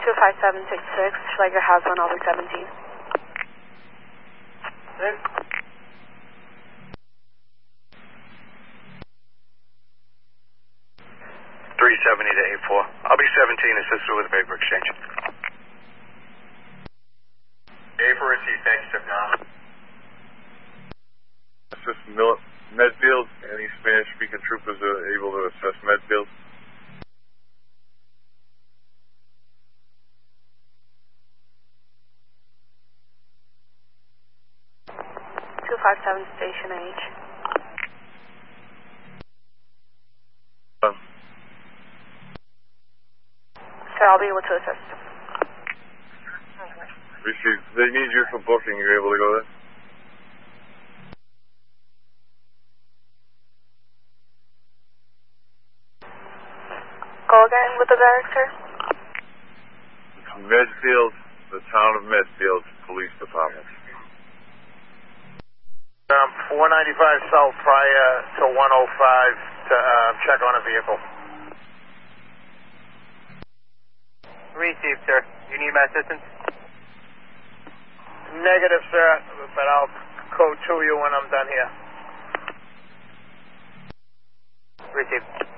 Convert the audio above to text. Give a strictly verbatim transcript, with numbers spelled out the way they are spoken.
two five seven six six, Schlegel has one, I'll be seventeen. Six. three seventy to eight four. I'll be seventeen, assisted with paper exchange. A for receipt, thanks, Stefan. Assist Mil- Medfield. Any Spanish-speaking troopers are able to assess Medfield? two five seven Station H. Um, Sir, I'll be able to assist. Receive. They need you for booking. You're able to go there? Go again with the barracks, sir? Medfield, the town of Medfield Police Department. Um, four ninety-five South prior to one oh five to uh, check on a vehicle. Received, sir. You need my assistance? Negative, sir, but I'll code to you when I'm done here. Received.